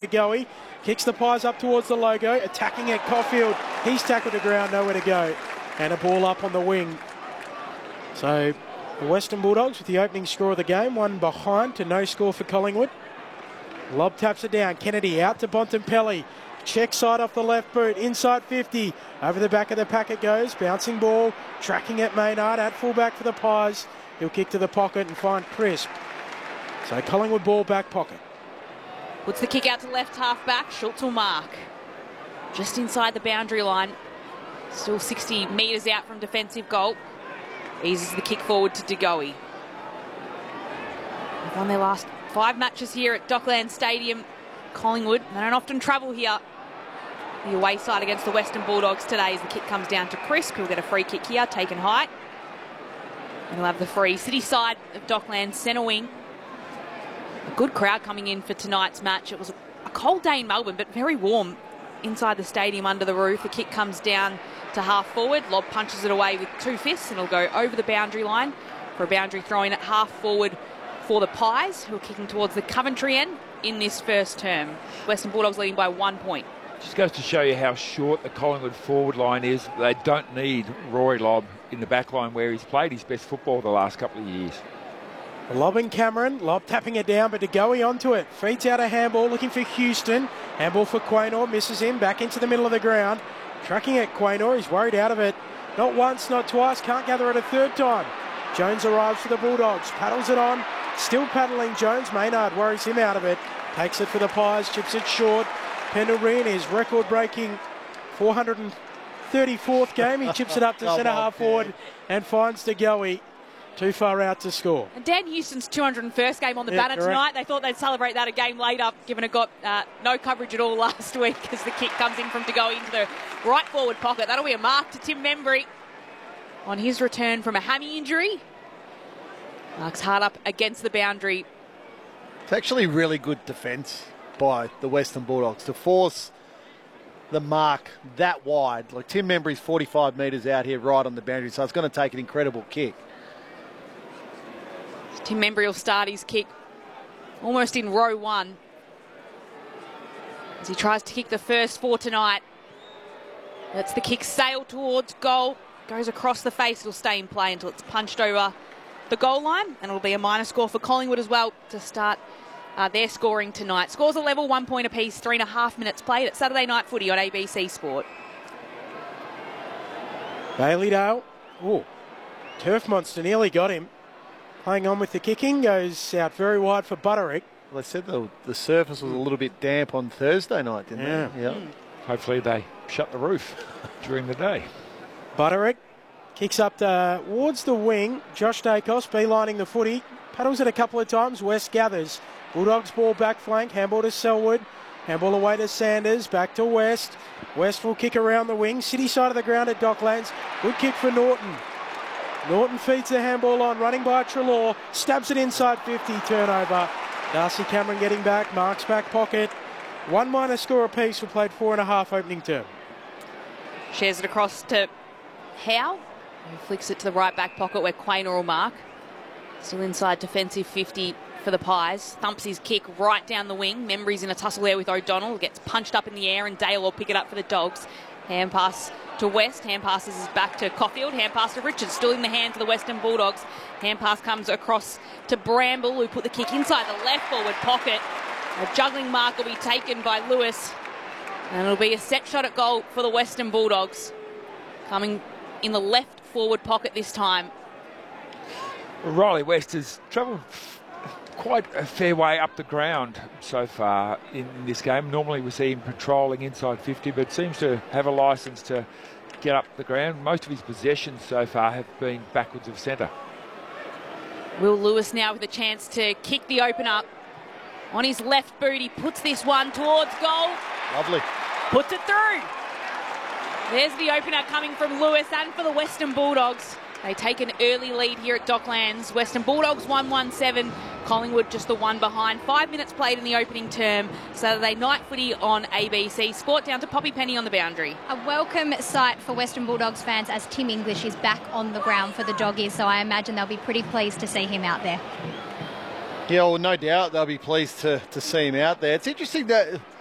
Goey. Kicks the Pies up towards the logo. Attacking at Caulfield. He's tackled the ground, nowhere to go. And a ball up on the wing. So the Western Bulldogs with the opening score of the game. One behind to no score for Collingwood. Lob taps it down. Kennedy out to Bontempelli. Check side off the left boot. Inside 50. Over the back of the pack it goes. Bouncing ball. Tracking at Maynard. At fullback for the Pies. He'll kick to the pocket and find Crisp. So Collingwood ball back pocket. Puts the kick out to left half back. Schultz will mark. Just inside the boundary line. Still 60 metres out from defensive goal. Eases the kick forward to De Goey. They've won their last 5 matches here at Docklands Stadium. Collingwood, they don't often travel here. The away side against the Western Bulldogs today as the kick comes down to Crisp. He'll get a free kick here, taken height. And he'll have the free. City side of Docklands, centre wing. A good crowd coming in for tonight's match. It was a cold day in Melbourne, but very warm inside the stadium under the roof. The kick comes down to half forward. Lobb punches it away with 2 fists and it'll go over the boundary line for a boundary throw in at half forward for the Pies, who are kicking towards the Coventry end in this first term. Western Bulldogs leading by 1 point. Just goes to show you how short the Collingwood forward line is. They don't need Rory Lobb in the back line where he's played his best football the last couple of years. Lobb and Cameron. Lobb tapping it down, but De Goey onto it. Feeds out a handball, looking for Houston. Handball for Quaynor, misses him, back into the middle of the ground. Tracking at Quaynor, he's worried out of it. Not once, not twice, can't gather it a third time. Jones arrives for the Bulldogs, paddles it on. Still paddling Jones. Maynard worries him out of it. Takes it for the Pies, chips it short. Pendlebury in his record-breaking 434th game. He chips it up to centre-half forward and finds De Goey. Too far out to score. And Dan Houston's 201st game on the banner tonight. They thought they'd celebrate that a game later, given it got no coverage at all last week as the kick comes in from De Goey into the right forward pocket. That'll be a mark to Tim Membry on his return from a hammy injury. Marks hard up against the boundary. It's actually really good defence by the Western Bulldogs to force the mark that wide. Like Tim Membry's 45 metres out here right on the boundary, so it's going to take an incredible kick. Tim Membry will start his kick almost in row 1 as he tries to kick the first 4 tonight. That's the kick sail towards goal. Goes across the face. It'll stay in play until it's punched over the goal line, and it'll be a minor score for Collingwood as well to start their scoring tonight. Scores are level, 1 point apiece, 3.5 minutes played at Saturday Night Footy on ABC Sport. Bailey-Dale. Oh, Turf Monster nearly got him. Playing on with the kicking, goes out very wide for Butterick. Well, they said the surface was a little bit damp on Thursday night, didn't they? Yeah. Hopefully they shut the roof during the day. Butterick kicks up towards the wing. Josh Dacos beelining the footy. Paddles it a couple of times. West gathers. Bulldogs ball back flank. Handball to Selwood. Handball away to Sanders. Back to West. West will kick around the wing. City side of the ground at Docklands. Good kick for Norton. Norton feeds the handball on, running by Treloar, stabs it inside 50, turnover. Darcy Cameron getting back, marks back pocket. 1 minor score apiece. We played 4.5 opening term. Shares it across to Howe, who flicks it to the right back pocket where Quaynor will mark. Still inside defensive 50 for the Pies. Thumps his kick right down the wing. Membry's in a tussle there with O'Donnell. Gets punched up in the air and Dale will pick it up for the Dogs. Hand pass to West. Hand passes is back to Caulfield. Hand pass to Richards. Still in the hands of the Western Bulldogs. Hand pass comes across to Bramble, who put the kick inside the left forward pocket. A juggling mark will be taken by Lewis. And it'll be a set shot at goal for the Western Bulldogs. Coming in the left forward pocket this time. Riley West has travelled quite a fair way up the ground so far in this game. Normally we see him patrolling inside 50, but seems to have a licence to get up the ground. Most of his possessions so far have been backwards of centre. Will Lewis now with a chance to kick the opener. On his left boot, he puts this one towards goal. Lovely. Puts it through. There's the opener coming from Lewis and for the Western Bulldogs. They take an early lead here at Docklands. Western Bulldogs 1-1-7. Collingwood just the one behind. 5 minutes played in the opening term. Saturday Night Footy on ABC Sport. Down to Poppy Penny on the boundary. A welcome sight for Western Bulldogs fans as Tim English is back on the ground for the Doggies. So I imagine they'll be pretty pleased to see him out there. Yeah, well, no doubt they'll be pleased to see him out there. It's interesting that